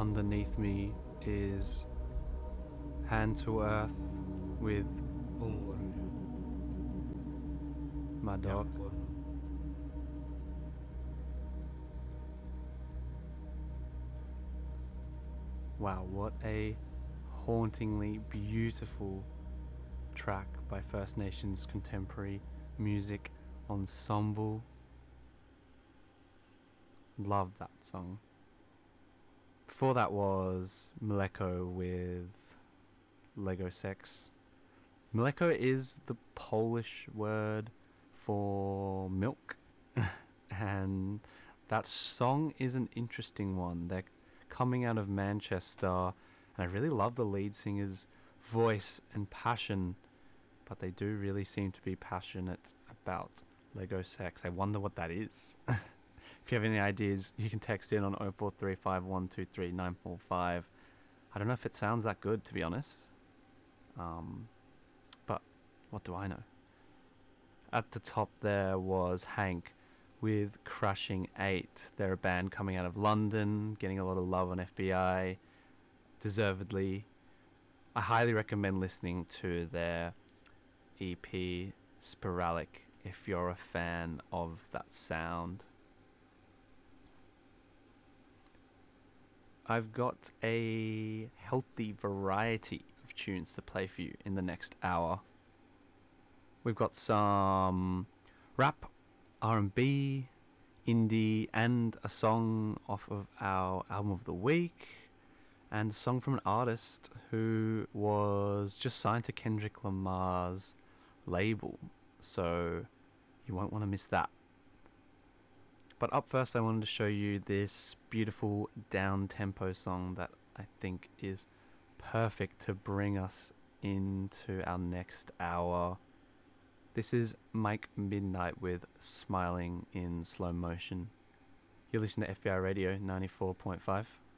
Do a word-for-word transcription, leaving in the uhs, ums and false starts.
underneath me is Hand to Earth with my dog. Wow, what a hauntingly beautiful track by First Nations Contemporary Music Ensemble. Love that song. Before that was Mleko with Lego Sex. Mleko is the Polish word for milk. And that song is an interesting one. They're coming out of Manchester, and I really love the lead singer's voice and passion, but they do really seem to be passionate about Lego Sex. I wonder what that is. If you have any ideas, you can text in on oh four three five, one two three, nine four five. I don't know if it sounds that good, to be honest. Um, but what do I know? At the top there was Hank with Crushing eight. They're a band coming out of London, getting a lot of love on F B I, deservedly. I highly recommend listening to their E P Spiralic if you're a fan of that sound. I've got a healthy variety of tunes to play for you in the next hour. We've got some rap, R and B, indie, and a song off of our album of the week, and a song from an artist who was just signed to Kendrick Lamar's label, so you won't want to miss that. But up first, I wanted to show you this beautiful down-tempo song that I think is perfect to bring us into our next hour. This is Mike Midnight with Smiling in Slow Motion. You're listening to F B I Radio ninety-four point five.